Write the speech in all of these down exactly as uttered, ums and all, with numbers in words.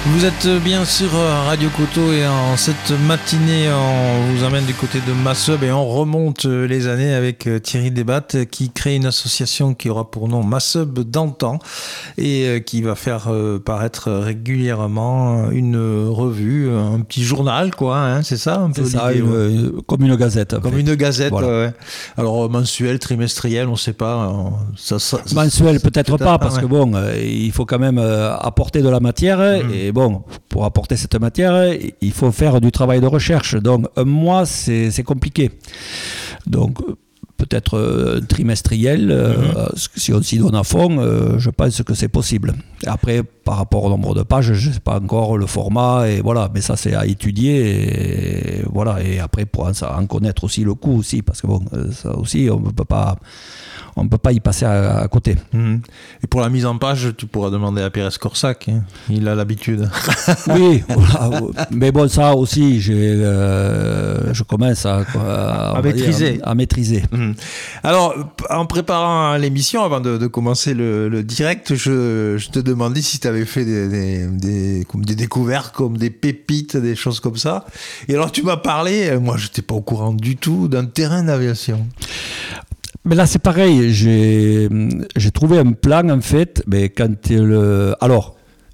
Vous êtes bien sur Radio Coteau et en cette matinée, on vous emmène du côté de Massub et on remonte les années avec Thierry Desbattes qui crée une association qui aura pour nom Massub d'antan et qui va faire paraître régulièrement une revue, un petit journal, quoi, hein, c'est ça un peu C'est ça, l'idée, une, ouais. Comme une gazette. Comme une gazette, voilà. ouais. Alors mensuel, trimestriel, on ne sait pas. Ça, ça, mensuel, peut-être, peut-être pas, parce ouais. que bon, euh, il faut quand même euh, apporter de la matière mmh. et bon, pour apporter cette matière, il faut faire du travail de recherche. Donc, un mois, c'est, c'est compliqué. Donc, peut-être euh, trimestriel, euh, mmh. si on s'y donne à fond, euh, je pense que c'est possible. Après, par rapport au nombre de pages, je ne sais pas encore le format, et voilà, mais ça, c'est à étudier. Et, voilà, et après, pour en, en connaître aussi le coût, aussi, parce que bon, ça aussi, on ne peut pas. On ne peut pas y passer à, à côté. Mmh. Et pour la mise en page, tu pourras demander à Pérez Corsac. Hein. Il a l'habitude. Oui, voilà. Mais bon, ça aussi, j'ai, euh, je commence à, à, à maîtriser. Dire, à, à maîtriser. Mmh. Alors, en préparant l'émission, avant de, de commencer le, le direct, je, je te demandais si tu avais fait des, des, des, comme des découvertes, comme des pépites, des choses comme ça. Et alors, tu m'as parlé, moi, je n'étais pas au courant du tout, d'un terrain d'aviation. Mais là, c'est pareil. J'ai, j'ai trouvé un plan, en fait. Mais quand le, alors,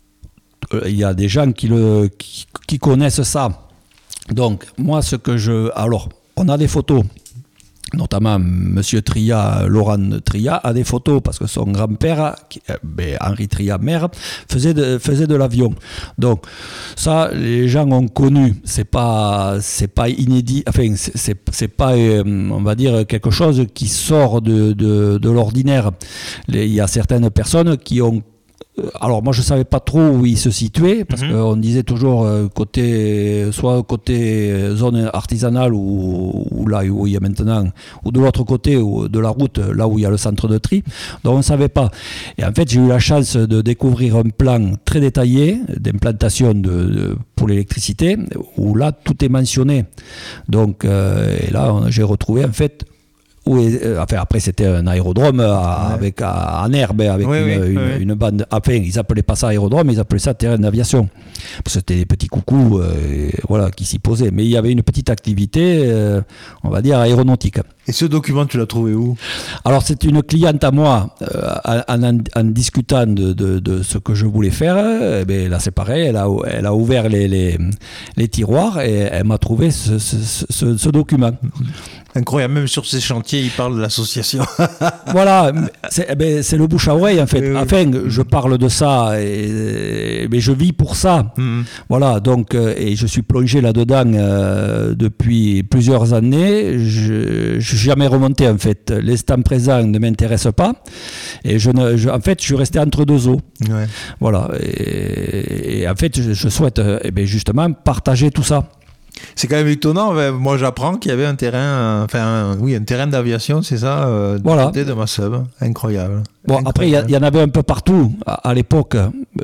il y a des gens qui, le, qui, qui connaissent ça. Donc, moi, ce que je... Alors, on a des photos. Notamment, M. Tria, Laurent Tria, a des photos parce que son grand-père, ben, Henri Tria, maire, faisait de, faisait de l'avion. Donc, ça, les gens ont connu. C'est pas, c'est pas inédit. Enfin, c'est, c'est, c'est pas, euh, on va dire, quelque chose qui sort de, de, de l'ordinaire. Les, il y a certaines personnes qui ont. Alors moi je savais pas trop où il se situait parce mmh. qu'on disait toujours euh, côté soit côté zone artisanale ou, ou là où il y a maintenant ou de l'autre côté ou de la route là où il y a le centre de tri, donc on ne savait pas. Et en fait j'ai eu la chance de découvrir un plan très détaillé d'implantation de, de, pour l'électricité où là tout est mentionné. Donc euh, et là on, j'ai retrouvé en fait. Oui, enfin, après c'était un aérodrome à, ouais. avec, à, en herbe avec oui, une, oui, une, oui. une bande. Enfin, ils appelaient pas ça aérodrome, ils appelaient ça terrain d'aviation. Parce que c'était des petits coucous euh, voilà, qui s'y posaient. Mais il y avait une petite activité, euh, on va dire, aéronautique. Et ce document, tu l'as trouvé où ? Alors, c'est une cliente à moi, euh, en, en, en discutant de, de, de ce que je voulais faire. Eh bien, là, c'est pareil, elle a, elle a ouvert les, les, les tiroirs et elle m'a trouvé ce, ce, ce, ce document. Incroyable, même sur ces chantiers, il parle de l'association. Voilà, c'est, eh ben, c'est le bouche à oreille en fait. Oui, oui. Enfin, je parle de ça, et, mais je vis pour ça. Mm-hmm. Voilà, donc, et je suis plongé là-dedans euh, depuis plusieurs années. Je ne suis jamais remonté en fait. L'instant présent ne m'intéresse pas. Et je ne, je, en fait, je suis resté entre deux eaux. Ouais. Voilà, et, et en fait, je, je souhaite eh ben, justement partager tout ça. C'est quand même étonnant. Moi, j'apprends qu'il y avait un terrain, enfin, un, oui, un terrain d'aviation, c'est ça, euh, voilà. de Massub. Incroyable. Bon, Incroyable. Après, il y, y en avait un peu partout à, à l'époque.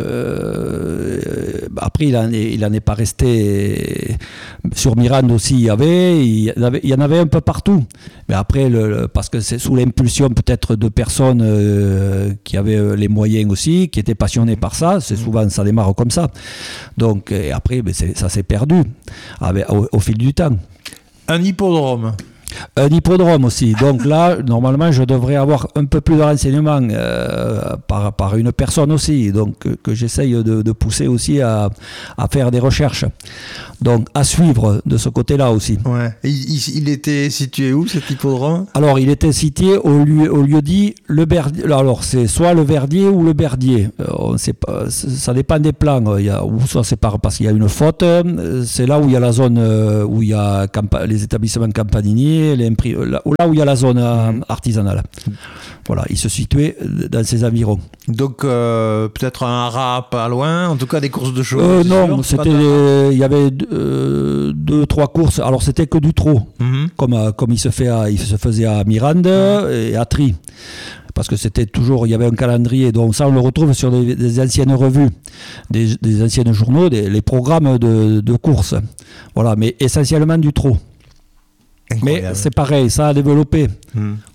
Euh, après, il en, est, il en est pas resté. Sur Mirande aussi, il y avait. Il y, avait, il y en avait un peu partout. Mais après, le, le, parce que c'est sous l'impulsion peut-être de personnes euh, qui avaient les moyens aussi, qui étaient passionnées par ça. C'est souvent, ça démarre comme ça. Donc, et après, ben c'est, ça s'est perdu avec, au, au fil du temps. Un hippodrome. Un hippodrome aussi. Donc là, normalement, je devrais avoir un peu plus de renseignements euh, par, par une personne aussi, donc que, que j'essaye de, de pousser aussi à, à faire des recherches. Donc à suivre de ce côté-là aussi. Ouais. Il, il, il était situé où cet hippodrome ? Alors il était situé au lieu, au lieu dit le Berdier. Alors c'est soit le Verdier ou le Berdier. Euh, on sait pas, ça dépend des plans. Il y a, ou soit c'est par, parce qu'il y a une faute. C'est là où il y a la zone où il y a campa, les établissements campaniniers, les impri, là où il y a la zone mmh. artisanale. Voilà, il se situait dans ces environs. Donc euh, peut-être un haras pas loin, en tout cas des courses de chevaux. Euh, non, sûr, c'était les, il y avait euh, deux, trois courses. Alors c'était que du trot, mm-hmm. comme comme il se fait, à, il se faisait à Mirande mm-hmm. et à Tri. Parce que c'était toujours, il y avait un calendrier, donc ça on le retrouve sur des, des anciennes revues, des, des anciennes journaux, des, les programmes de, de courses. Voilà, mais essentiellement du trot. Incroyable. Mais c'est pareil, ça a développé. Mmh.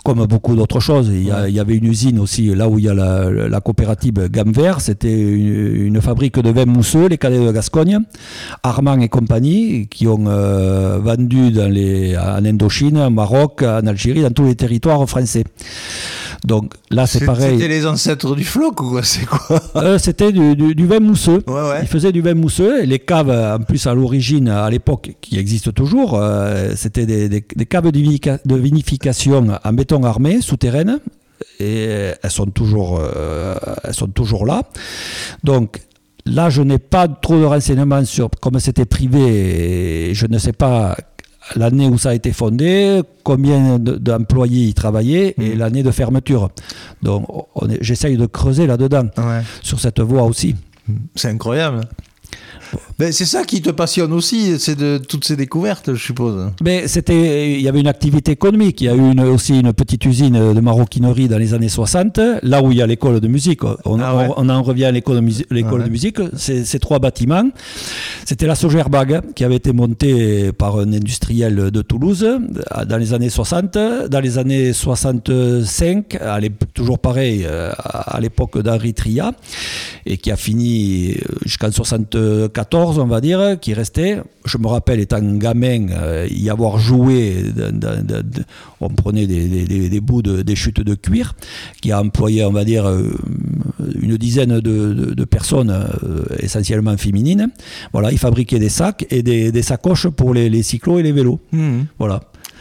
comme beaucoup d'autres choses. Il y, a, il y avait une usine aussi, là où il y a la, la coopérative Gamme Vert, c'était une, une fabrique de vins mousseux, les Cadets de Gascogne, Armand et compagnie, qui ont euh, vendu dans les, en Indochine, en Maroc, en Algérie, dans tous les territoires français. Donc là, c'est, c'est pareil. C'était les ancêtres du floc ou quoi? C'est quoi euh, C'était du, du, du vin mousseux. Ouais, ouais. Ils faisaient du vin mousseux. Et les caves, en plus, à l'origine, à l'époque, qui existent toujours, euh, c'était des, des, des caves de, vinica, de vinification en béton armé, souterraines. Et elles sont toujours, euh, elles sont toujours là. Donc là, je n'ai pas trop de renseignements sur comment c'était privé. Et je ne sais pas l'année où ça a été fondé, combien d'employés y travaillaient mmh. et l'année de fermeture. Donc on est, j'essaye de creuser là-dedans, ouais. sur cette voie aussi. C'est incroyable. Mais c'est ça qui te passionne aussi, c'est de toutes ces découvertes, je suppose. Mais c'était, il y avait une activité économique. Il y a eu une, aussi une petite usine de maroquinerie dans les années soixante, là où il y a l'école de musique. On, ah ouais. on, on en revient à l'école de, musique, l'école ah ouais. de musique. Ces, ces trois bâtiments, c'était la Sogerbag qui avait été montée par un industriel de Toulouse dans les années soixante. Dans les années soixante-cinq, toujours pareil, à l'époque d'Henri Tria, et qui a fini jusqu'en soixante-quatorze, on va dire, qui restait. Je me rappelle, étant gamin, euh, y avoir joué, de, de, de, de, on prenait des, des, des bouts, de, des chutes de cuir, qui a employé, on va dire, une dizaine de, de, de personnes, euh, essentiellement féminines. Voilà, ils fabriquaient des sacs et des, des sacoches pour les, les cyclos et les vélos. Mmh. Voilà.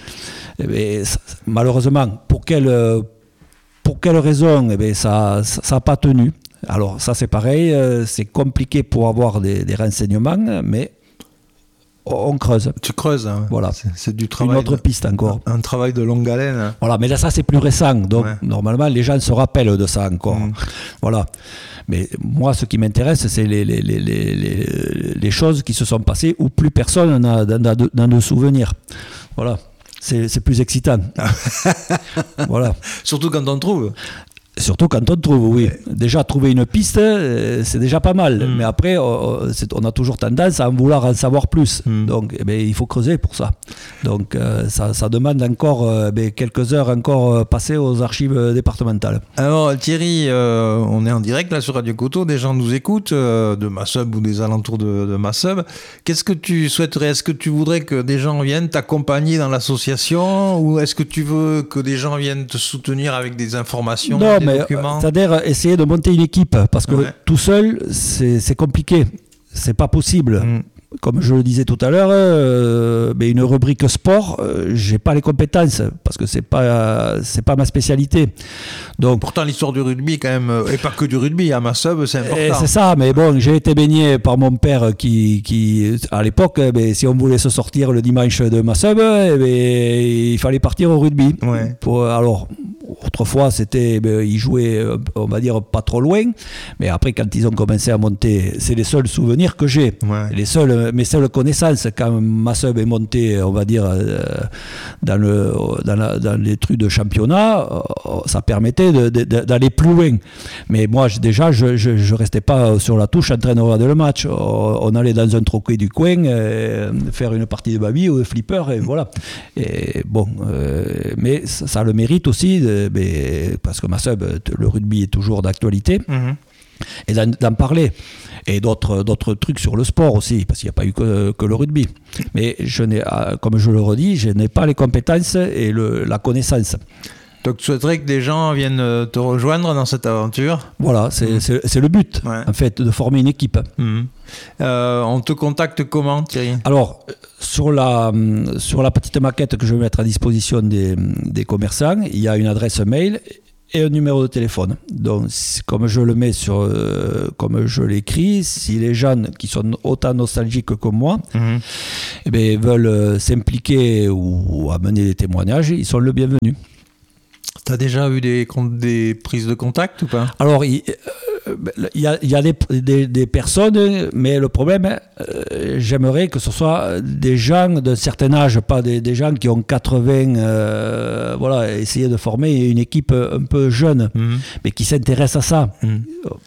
Et malheureusement, pour quelle, pour quelle raison, eh bien, ça n'a pas tenu. Alors ça c'est pareil, euh, c'est compliqué pour avoir des, des renseignements, mais on creuse. Tu creuses, hein. Voilà. C'est, c'est du travail. Une autre de, piste encore. Un, un travail de longue haleine. Hein. Voilà, mais là ça c'est plus récent, donc ouais. normalement les gens se rappellent de ça encore. Mmh. Voilà. Mais moi ce qui m'intéresse c'est les, les, les, les, les, les choses qui se sont passées où plus personne n'a, n'a, de, n'a de souvenirs. Voilà. C'est, c'est plus excitant. Voilà. Surtout quand on trouve. Surtout quand on trouve, oui. Ouais. Déjà, trouver une piste, c'est déjà pas mal. Mmh. Mais après, on a toujours tendance à en vouloir en savoir plus. Mmh. Donc, eh bien, il faut creuser pour ça. Donc, euh, ça, ça demande encore euh, bien, quelques heures encore passées aux archives départementales. Alors, Thierry, euh, on est en direct là sur Radio Coteau. Des gens nous écoutent euh, de Massub ou des alentours de, de Massub. Qu'est-ce que tu souhaiterais? Est-ce que tu voudrais que des gens viennent t'accompagner dans l'association? Ou est-ce que tu veux que des gens viennent te soutenir avec des informations? Non, mais c'est-à-dire essayer de monter une équipe, parce que ouais. tout seul, c'est, c'est compliqué, c'est pas possible. Mmh. Comme je le disais tout à l'heure, euh, mais une rubrique sport, euh, j'ai pas les compétences parce que c'est pas c'est pas ma spécialité. Donc pourtant l'histoire du rugby quand même, et pas que du rugby, à Massub c'est important. C'est ça, mais bon, j'ai été baigné par mon père qui qui à l'époque, eh si on voulait se sortir le dimanche de Massub, eh il fallait partir au rugby. Ouais. Pour, alors autrefois c'était, ben, ils jouaient, on va dire pas trop loin, mais après quand ils ont commencé à monter, c'est les seuls souvenirs que j'ai, ouais. les seuls mes seules connaissances quand Massub est monté, on va dire, euh, dans, le, dans, la, dans les trucs de championnat, euh, ça permettait de, de, d'aller plus loin. Mais moi, déjà, je ne restais pas sur la touche en train de regarder le match. On, on allait dans un troquet du coin, euh, faire une partie de baby ou de flipper, et voilà. Et bon, euh, mais ça, ça a le mérite aussi, de, mais, parce que Massub, le rugby est toujours d'actualité, mmh. et d'en, d'en parler. Et d'autres, d'autres trucs sur le sport aussi, parce qu'il n'y a pas eu que, que le rugby. Mais je n'ai, comme je le redis, je n'ai pas les compétences et le, la connaissance. Donc tu souhaiterais que des gens viennent te rejoindre dans cette aventure? Voilà, c'est, mmh. c'est, c'est le but, ouais. en fait, de former une équipe. Mmh. Euh, on te contacte comment, Thierry? Alors, sur la, sur la petite maquette que je vais mettre à disposition des, des commerçants, il y a une adresse mail et un numéro de téléphone. Donc, comme je le mets sur, euh, comme je l'écris, si les gens qui sont autant nostalgiques que moi, mmh. eh bien, veulent euh, s'impliquer ou, ou amener des témoignages, ils sont le bienvenu. Tu as déjà eu des, des prises de contact ou pas? Alors, il euh, y a, y a des, des, des personnes, mais le problème, euh, j'aimerais que ce soit des gens d'un certain âge, pas des, des gens qui ont quatre-vingts, euh, voilà, essayer de former une équipe un peu jeune, mmh. mais qui s'intéresse à ça. Mmh.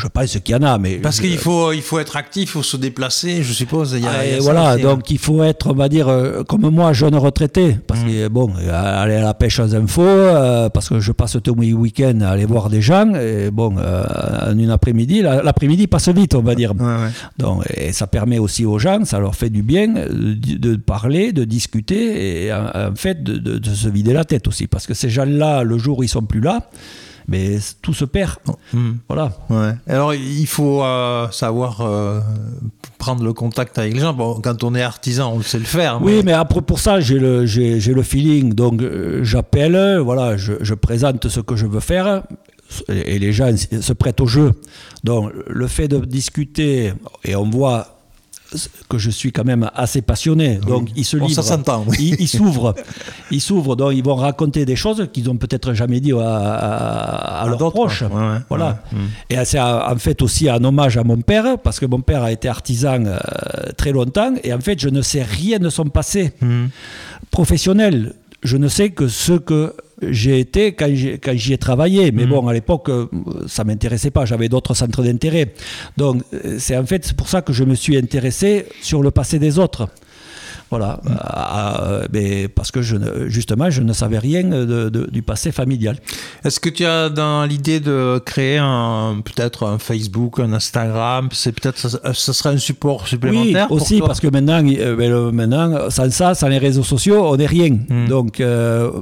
je pense qu'il y en a, mais parce je, qu'il faut, il faut être actif, il faut se déplacer, je suppose. Il y a, ah, il y a voilà, aussi, donc hein. il faut être, on va dire, euh, comme moi, jeune retraité, parce mmh. que bon, aller à la pêche aux infos, euh, parce que je passe tout mon week-end à aller voir des gens, et bon, euh, en une après-midi, la, l'après-midi passe vite, on va dire. Ouais, ouais. Donc, et ça permet aussi aux gens, ça leur fait du bien de, de parler, de discuter, et en, en fait de, de, de se vider la tête aussi, parce que ces gens-là, le jour où ils sont plus là, mais tout se perd. Mmh. Voilà. Ouais. Alors, il faut euh, savoir euh, prendre le contact avec les gens. Bon, quand on est artisan, on sait le faire. Oui, mais, mais après, pour ça, j'ai le, j'ai, j'ai le feeling. Donc, euh, j'appelle, voilà, je, je présente ce que je veux faire. Et les gens se prêtent au jeu. Donc, le fait de discuter, et on voit que je suis quand même assez passionné, donc oui. ils se livrent, bon, ça s'entend, oui. ils, ils s'ouvrent, ils s'ouvrent, donc ils vont raconter des choses qu'ils n'ont peut-être jamais dit à, à, à leurs proches, ouais, ouais, voilà. Ouais, ouais. Et c'est en fait aussi un hommage à mon père, parce que mon père a été artisan euh, très longtemps, et en fait je ne sais rien de son passé mmh. professionnel. Je ne sais que ce que j'ai été quand, j'ai, quand j'y ai travaillé. Mais mmh. bon, à l'époque, ça ne m'intéressait pas. J'avais d'autres centres d'intérêt. Donc, c'est en fait c'est pour ça que je me suis intéressé sur le passé des autres. Voilà. Mmh. Euh, mais parce que je ne, justement, je ne savais rien de, de, du passé familial. Est-ce que tu as dans l'idée de créer un, peut-être un Facebook, un Instagram? C'est peut-être, ça, ça serait un support supplémentaire? Oui, aussi, pour toi? parce que maintenant, euh, maintenant, sans ça, sans les réseaux sociaux, on n'est rien. Mmh. Donc, euh,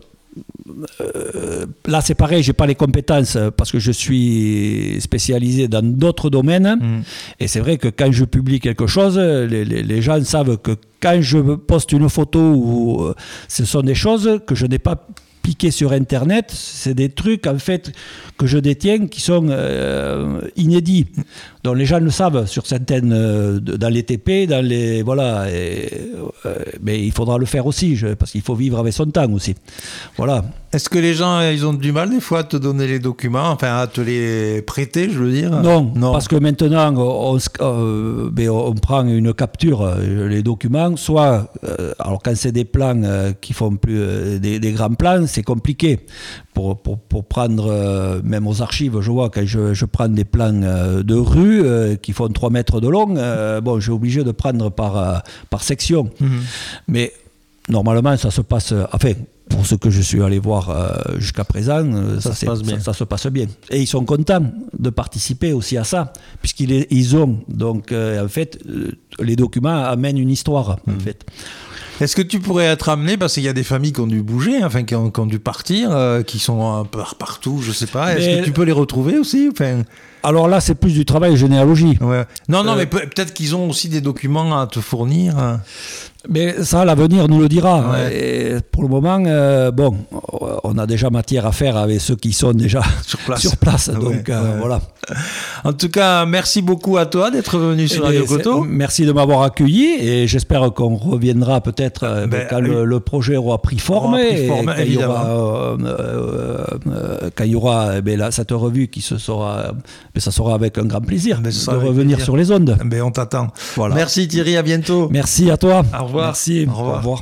Euh, là c'est pareil, j'ai pas les compétences parce que je suis spécialisé dans d'autres domaines mmh. et c'est vrai que quand je publie quelque chose, les, les, les gens savent que quand je poste une photo, ou, euh, ce sont des choses que je n'ai pas piquées sur internet, c'est des trucs en fait que je détiens qui sont euh, inédits, donc les gens le savent sur certaines, euh, dans les T P, dans les voilà, et, euh, mais il faudra le faire aussi, je, parce qu'il faut vivre avec son temps aussi. Voilà. Est-ce que les gens, ils ont du mal des fois à te donner les documents, enfin à te les prêter, je veux dire? Non, non. Parce que maintenant, on, euh, ben on prend une capture, les documents, soit, euh, alors quand c'est des plans euh, qui font plus euh, des, des grands plans, c'est compliqué. Pour, pour, pour prendre, euh, même aux archives, je vois, quand je, je prends des plans euh, de rue euh, qui font trois mètres de long, euh, bon, j'ai obligé de prendre par, euh, par section. Mmh. Mais normalement, ça se passe, enfin, pour ce que je suis allé voir euh, jusqu'à présent, euh, ça, ça, se passe bien. Ça, ça se passe bien. Et ils sont contents de participer aussi à ça, puisqu'ils ils ont. Donc, euh, en fait, euh, les documents amènent une histoire, mmh. en fait. Est-ce que tu pourrais être amené, parce qu'il y a des familles qui ont dû bouger, enfin qui ont, qui ont dû partir, euh, qui sont un peu partout, je sais pas. Est-ce mais que tu peux les retrouver aussi, enfin... Alors là, c'est plus du travail de généalogie. Ouais. Non, non, euh, mais peut- peut-être qu'ils ont aussi des documents à te fournir. Mais ça, l'avenir nous le dira. Ouais. Et pour le moment, euh, bon, on a déjà matière à faire avec ceux qui sont déjà sur place. Sur place donc ouais, euh, ouais. voilà. En tout cas, merci beaucoup à toi d'être venu sur Radio Coteau. Merci de m'avoir accueilli et j'espère qu'on reviendra peut-être euh, ben, quand oui. le, le projet aura pris forme. Aura pris forme et quand il y aura, euh, euh, euh, quand il y aura ben, là, cette revue qui se sera, ben, ça sera avec un grand plaisir ben, de revenir plaisir. Sur les ondes. Ben, on t'attend. Voilà. Merci Thierry, à bientôt. Merci à toi. Au revoir. Merci. Au revoir. Au revoir.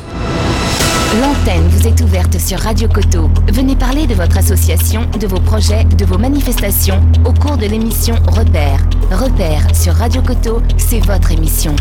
L'antenne vous est ouverte sur Radio Coteau. Venez parler de votre association, de vos projets, de vos manifestations au cours de l'émission Repère. Repère sur Radio Coteau, c'est votre émission.